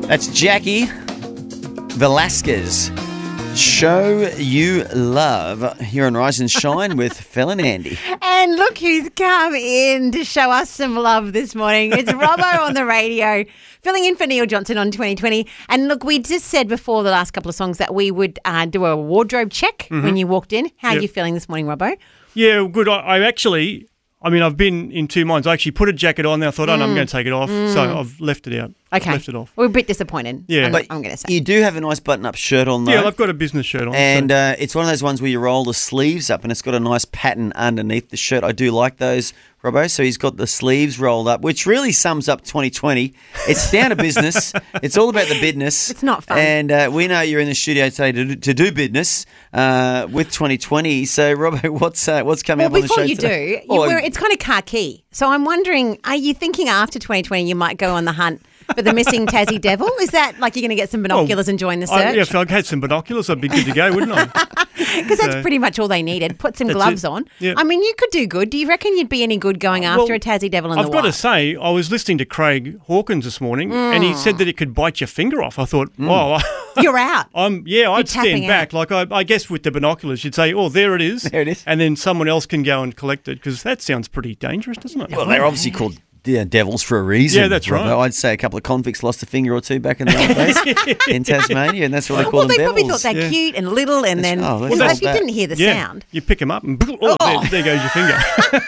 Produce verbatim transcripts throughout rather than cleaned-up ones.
That's Jackie Velasquez. Show you love here on Rise and Shine with Phil and Andy. And look who's come in to show us some love this morning. It's Robbo on the radio, filling in for Neil Johnson on twenty twenty. And look, we just said before the last couple of songs that we would uh, do a wardrobe check mm-hmm. when you walked in. How yep. are you feeling this morning, Robbo? Yeah, good. I, I actually... I mean, I've been in two minds. I actually put a jacket on there. I thought, oh, no, I'm going to take it off. Mm. So I've left it out. Okay. Left it off. We're a bit disappointed. Yeah. I'm, but I'm going to say. You do have a nice button-up shirt on, though. Yeah, I've got a business shirt on. And so. uh, it's one of those ones where you roll the sleeves up and it's got a nice pattern underneath the shirt. I do like those, Robbo. So he's got the sleeves rolled up, which really sums up twenty twenty. It's down to business. It's all about the business. It's not fun. And uh, we know you're in the studio today to, to do business uh, with twenty twenty. So, Robbo, what's uh, what's coming well, up on the show Before you today? do, you oh, wear, it's kind of khaki. So I'm wondering, are you thinking after twenty twenty you might go on the hunt for the missing Tassie Devil? Is that like you're going to get some binoculars well, and join the search? I, yeah, if I had some binoculars, I'd be good to go, wouldn't I? Because that's so, pretty much all they needed. Put some gloves it. on. Yep. I mean, you could do good. Do you reckon you'd be any good going after well, a Tassie Devil in I've the got wild? to say, I was listening to Craig Hawkins this morning, mm. and he said that it could bite your finger off. I thought, mm. oh, you're out. I'm yeah, I'd you're stand back. Like I, I guess with the binoculars, you'd say, oh, there it is, there it is, and then someone else can go and collect it because that sounds pretty dangerous, doesn't it? Well, they're obviously called. Yeah, devils for a reason. Yeah, that's right. Robbo. I'd say a couple of convicts lost a finger or two back in the old days in Tasmania, and that's what they call well, them they devils. probably thought they're yeah. cute and little, and that's, then oh, well, if you didn't hear the yeah. sound, you pick them up and oh, oh. There, there goes your finger.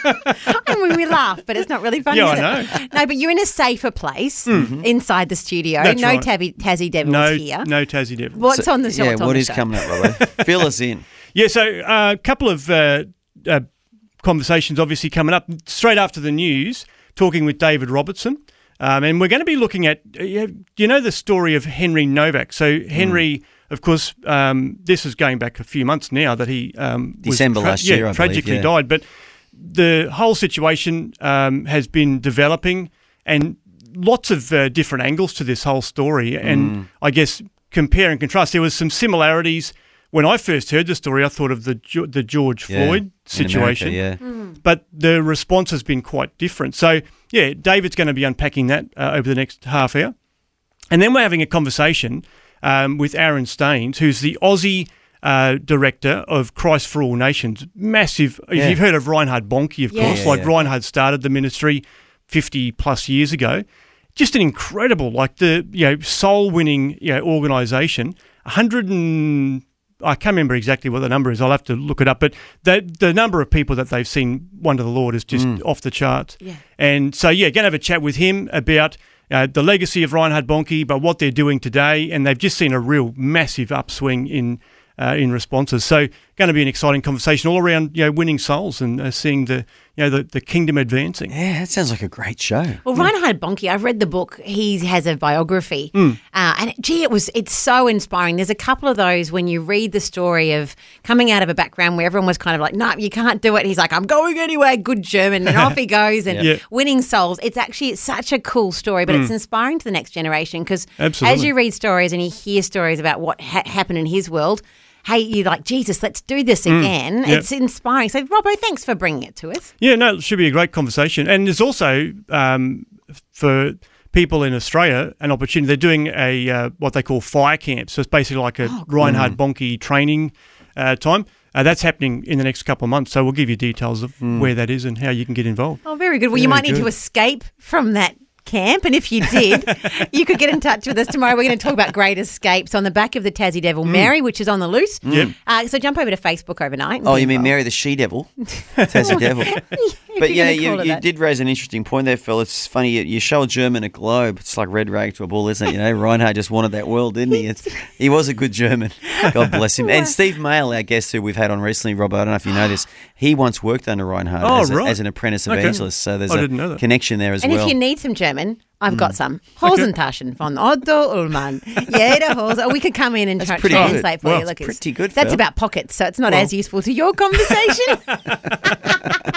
I mean, we laugh, but it's not really funny. Yeah, is I it? know. No, but you're in a safer place mm-hmm. inside the studio. That's no right. tabby, Tassie Devils no, here. No Tassie Devils. What's so, on the show? Yeah, what the is show? coming up, Robbo? Fill us in. Yeah, so a uh, couple of uh, uh, conversations obviously coming up straight after the news, talking with David Robertson. Um, and we're going to be looking at, uh, you know, the story of Henry Novak. So Henry, mm. of course, um, this is going back a few months now that he um, December was tra- last year, yeah, I tragically believe, yeah. died. But the whole situation um, has been developing, and lots of uh, different angles to this whole story. And mm. I guess compare and contrast. There was some similarities. When I first heard the story, I thought of the the George yeah, Floyd situation, America, yeah. mm. but the response has been quite different. So, yeah, David's going to be unpacking that uh, over the next half hour. And then we're having a conversation um, with Aaron Staines, who's the Aussie uh, director of Christ for All Nations. Massive. Yeah. If you've heard of Reinhard Bonnke, of yeah. course, yeah, like yeah. Reinhard started the ministry fifty plus years ago. Just an incredible, like the, you know, soul-winning, you know, organisation. one hundred and... I can't remember exactly what the number is. I'll have to look it up. But the the number of people that they've seen wonder the Lord is just mm. off the charts. Yeah. And so, yeah, going to have a chat with him about uh, the legacy of Reinhard Bonnke, but what they're doing today. And they've just seen a real massive upswing in uh, in responses. So going to be an exciting conversation all around, you know, winning souls and uh, seeing the, you know, the, the kingdom advancing. Yeah, that sounds like a great show. Well, yeah. Reinhard Bonnke, I've read the book. He has a biography, mm. uh, and gee, it was it's so inspiring. There's a couple of those when you read the story of coming out of a background where everyone was kind of like, "No, nah, you can't do it." He's like, "I'm going anyway." Good German, and off he goes, and yeah. winning souls. It's actually it's such a cool story, but mm. it's inspiring to the next generation because as you read stories and you hear stories about what ha- happened in his world. Hey, you're like, Jesus, let's do this again. Mm, yep. It's inspiring. So, Robbo, thanks for bringing it to us. Yeah, no, it should be a great conversation. And there's also, um, for people in Australia, an opportunity. They're doing a uh, what they call fire camp. So it's basically like a oh, cool. Reinhard Bonnke training uh, time. Uh, that's happening in the next couple of months. So we'll give you details of mm. where that is and how you can get involved. Oh, very good. Well, very you might good. need to escape from that camp, and if you did, you could get in touch with us tomorrow. We're going to talk about great escapes on the back of the Tassie Devil, mm. Mary, which is on the loose. Mm. Yep. Uh, so jump over to Facebook overnight. Oh, you mean Mary the She-Devil? Tassie Devil. But yeah, you, you did raise an interesting point there, Phil. It's funny, you, you show a German a globe, it's like red rag to a bull, isn't it? You know, Reinhard just wanted that world, didn't he? It's, he was a good German. God bless him. And Steve Mail, our guest who we've had on recently, Rob, I don't know if you know this, he once worked under Reinhard oh, as, a, right. as an apprentice okay. evangelist. So there's I a didn't know that. connection there as and well. And if you need some German, I've got Mm. some. Hosentaschen von Otto Ullmann. Jeder Hose. Oh, we could come in and tra- translate for well, you. Look, pretty good, That's Phil. about pockets, so it's not well. as useful to your conversation.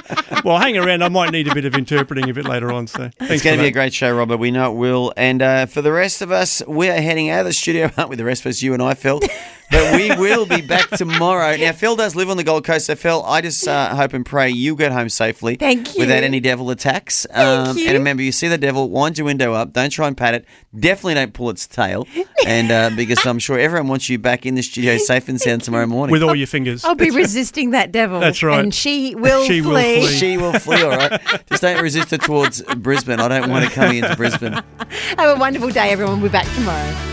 Well, hang around. I might need a bit of interpreting a bit later on. So thanks It's going for to be that. a great show, Robert. We know it will. And uh, for the rest of us, we are heading out of the studio, aren't we? The rest of us, you and I, Phil. But we will be back tomorrow. Now, Phil does live on the Gold Coast, so Phil, I just uh, hope and pray you get home safely. Thank you. Without any devil attacks. Thank you. And remember, you see the devil, wind your window up. Don't try and pat it. Definitely don't pull its tail. And uh, because I'm sure everyone wants you back in the studio safe and sound tomorrow morning. With all your fingers. I'll be resisting that devil. That's right. And she will She will flee. flee. She will flee, all right? Just don't resist her towards Brisbane. I don't want her coming into Brisbane. Have a wonderful day, everyone. We're back tomorrow.